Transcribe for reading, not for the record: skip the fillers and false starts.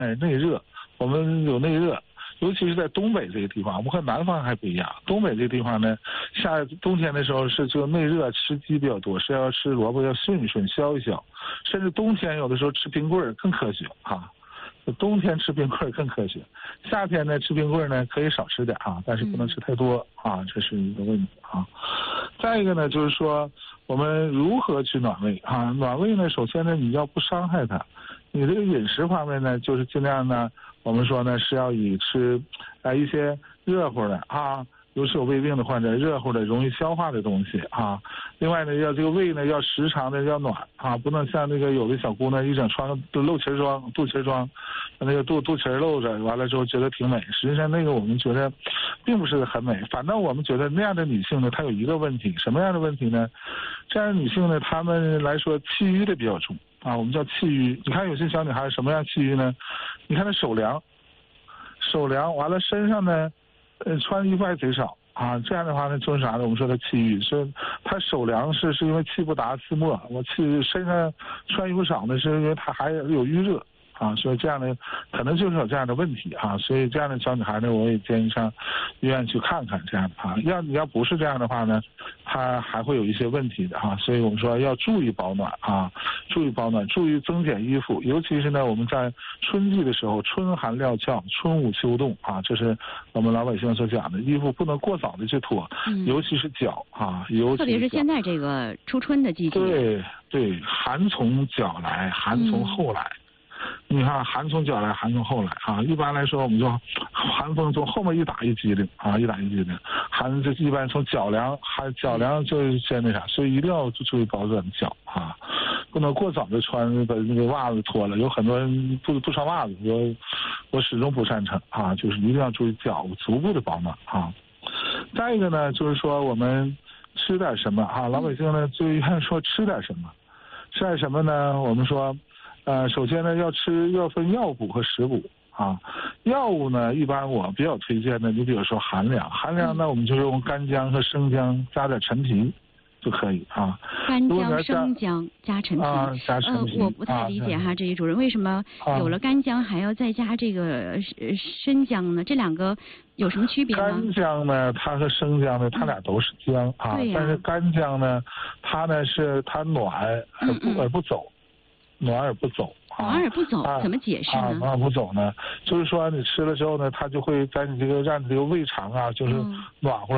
内热，我们有内热。尤其是在东北这个地方，我们和南方还不一样。东北这个地方呢，冬天的时候是就内热，吃鸡比较多，是要吃萝卜要顺一顺，消一消。甚至冬天有的时候吃冰棍更科学啊，冬天吃冰棍更科学。夏天呢吃冰棍呢可以少吃点啊，但是不能吃太多啊，这是一个问题啊。再一个呢就是说我们如何去暖胃啊？暖胃呢，首先呢你要不伤害它，你这个饮食方面呢就是尽量呢。我们说呢是要以吃一些热乎的啊，尤其有胃病的患者，热乎的容易消化的东西啊。另外呢，要这个胃呢要时常的要暖啊，不能像那个有的小姑娘一整穿都露脐装、肚脐装，那个肚脐露着，完了之后觉得挺美。实际上那个我们觉得并不是很美，反倒我们觉得那样的女性呢，她有一个问题，什么样的问题呢？这样的女性呢，她们来说气郁的比较重。啊，我们叫气郁。你看有些小女孩什么样气郁呢？你看她手凉，完了身上呢，穿衣服还贼少啊。这样的话呢，就是啥呢？我们说她气郁，是她手凉是因为气不达自末。我身上穿衣服少呢，是因为她还有郁热。啊，所以这样的可能就是有这样的问题啊，所以这样的小女孩呢，我也建议上医院去看看这样的啊。你要不是这样的话呢，她还会有一些问题的啊。所以我们说要注意保暖啊，注意增减衣服，尤其是呢我们在春季的时候，春寒料峭，春捂秋冻啊，这是我们老百姓所讲的，衣服不能过早的去脱，尤其是脚啊，特别是现在这个初春的季节。对，寒从脚来，寒从后来。你看，寒从脚来，寒从后来啊。一般来说，我们就寒风从后面一打一激灵啊，寒就一般从脚凉就先那啥，所以一定要注意保暖脚啊，不能过早的把那个袜子脱了。有很多人不穿袜子，我始终不赞成啊，就是一定要注意脚足部的保暖啊。再一个呢，就是说我们吃点什么啊？老百姓呢最愿说吃点什么，呢？我们说。首先呢，要分药补和食补啊。药物呢，一般我比较推荐的，你比如说寒凉呢，我们就用干姜和生姜加点陈皮就可以啊。 干姜、生姜加陈皮。 加陈皮。 我不太理解哈，这一主任为什么有了干姜还要再加这个生姜呢？这两个有什么区别呢？ 干姜呢，它和生姜呢，它俩都是姜啊，但是干姜呢，它暖而不走。暖而不走， 怎么解释呢？ 暖而不走呢，就是说你吃了之后呢，它就会在你这个让你这个胃肠啊，就是暖和。